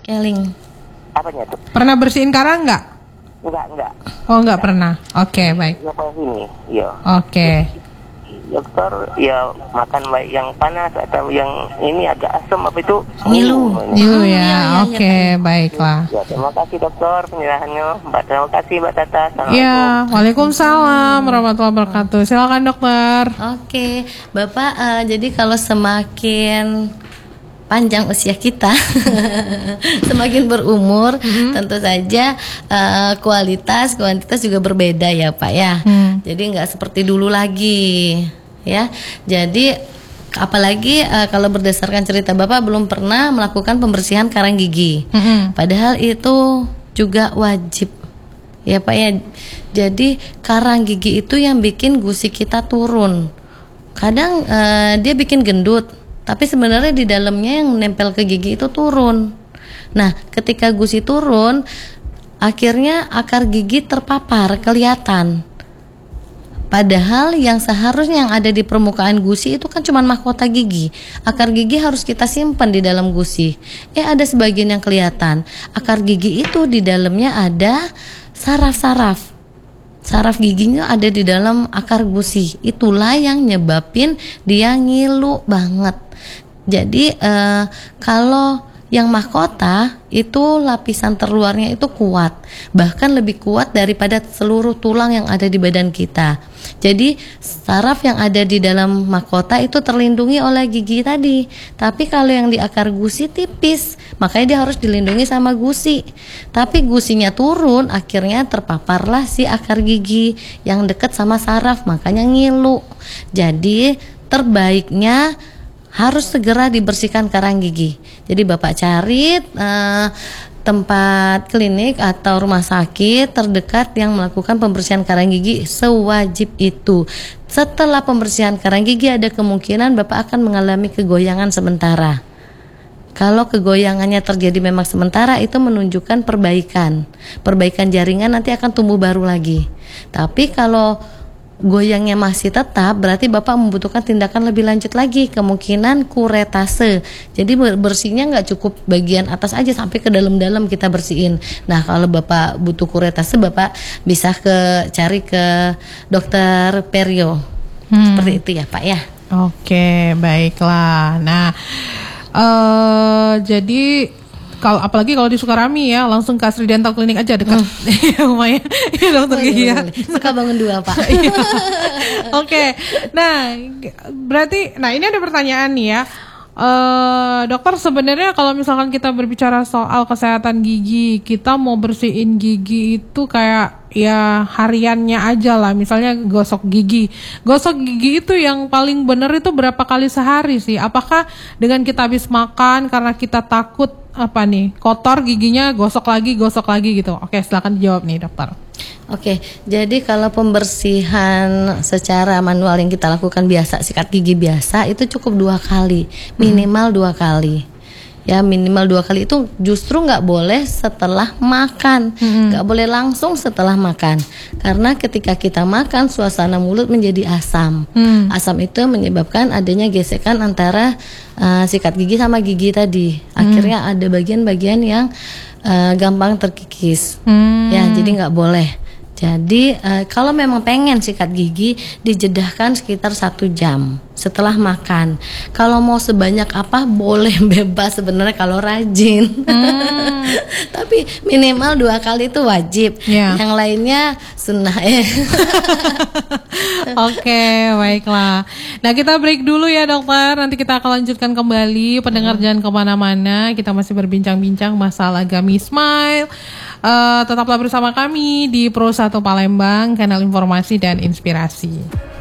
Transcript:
Keling. Apanya tuh? Pernah bersihin karang nggak? Enggak. Oh, nggak pernah. Oke, baik. Apa ini? Ya. Oke. Dokter, ya makan baik yang panas atau yang ini agak asam apa itu? Ngilu. Iya, iya, oke, baiklah. Ya, terima kasih dokter penjelasannya. Terima kasih Mbak Tata. Assalamualaikum. Ya, waalaikumsalam warahmatullahi wabarakatuh. Silakan dokter. Oke, Bapak, jadi kalau semakin panjang usia kita, semakin berumur, tentu saja kualitas, kuantitas juga berbeda ya Pak ya. Jadi nggak seperti dulu lagi, ya. Jadi apalagi kalau berdasarkan cerita Bapak belum pernah melakukan pembersihan karang gigi, padahal itu juga wajib, ya Pak ya. Jadi karang gigi itu yang bikin gusi kita turun. Kadang dia bikin gendut, tapi sebenarnya di dalamnya yang nempel ke gigi itu turun. Nah, ketika gusi turun, akhirnya akar gigi terpapar, kelihatan. Padahal yang seharusnya yang ada di permukaan gusi itu kan cuma mahkota gigi. Akar gigi harus kita simpan di dalam gusi. Ada sebagian yang kelihatan. Akar gigi itu di dalamnya ada saraf-saraf. Saraf giginya ada di dalam akar gusi. Itulah yang nyebabin dia ngilu banget. Jadi kalau yang mahkota itu lapisan terluarnya itu kuat, bahkan lebih kuat daripada seluruh tulang yang ada di badan kita. Jadi saraf yang ada di dalam mahkota itu terlindungi oleh gigi tadi. Tapi kalau yang di akar gusi tipis, makanya dia harus dilindungi sama gusi. Tapi gusinya turun, akhirnya terpaparlah si akar gigi yang dekat sama saraf, makanya ngilu. Jadi terbaiknya harus segera dibersihkan karang gigi. Jadi Bapak cari tempat klinik atau rumah sakit terdekat yang melakukan pembersihan karang gigi sewajib itu. Setelah pembersihan karang gigi ada kemungkinan Bapak akan mengalami kegoyangan sementara. Kalau kegoyangannya terjadi memang sementara, itu menunjukkan perbaikan jaringan, nanti akan tumbuh baru lagi. Tapi kalau goyangnya masih tetap, berarti Bapak membutuhkan tindakan lebih lanjut lagi, kemungkinan kuretase. Jadi bersihnya nggak cukup bagian atas aja, sampai ke dalam-dalam kita bersihin. Nah, kalau Bapak butuh kuretase, Bapak bisa cari ke dokter perio. Seperti itu ya Pak ya. Oke, baiklah. Nah, jadi kalau apalagi kalau di Sukarami ya, langsung ke Asri Dental Clinic aja dekat rumahnya. Ya dokter gigi ya. Suka bangun dua Pak. Oke. Nah, berarti ini ada pertanyaan nih ya. Dokter, sebenarnya kalau misalkan kita berbicara soal kesehatan gigi, kita mau bersihin gigi itu kayak ya hariannya aja lah. Misalnya gosok gigi itu yang paling benar itu berapa kali sehari sih? Apakah dengan kita habis makan karena kita takut kotor giginya, gosok lagi gitu? Oke, silakan dijawab nih dokter. Oke, jadi kalau pembersihan secara manual yang kita lakukan biasa, sikat gigi biasa itu cukup 2 kali, minimal 2 kali. Ya, minimal 2 kali itu justru nggak boleh setelah makan, nggak boleh langsung setelah makan, karena ketika kita makan suasana mulut menjadi asam. Asam itu menyebabkan adanya gesekan antara sikat gigi sama gigi tadi. Akhirnya ada bagian-bagian yang gampang terkikis. Ya, jadi nggak boleh. Jadi kalau memang pengen sikat gigi, dijedahkan sekitar 1 jam setelah makan. Kalau mau sebanyak apa boleh, bebas sebenarnya kalau rajin. Tapi minimal 2 kali itu wajib. Yang lainnya sunnah ya. Oke, baiklah. Nah, kita break dulu ya dokter. Nanti kita akan lanjutkan kembali. Pendengar jangan kemana-mana. Kita masih berbincang-bincang masalah Gummy Smile. Tetaplah bersama kami di Pro 1 Palembang, kanal informasi dan inspirasi.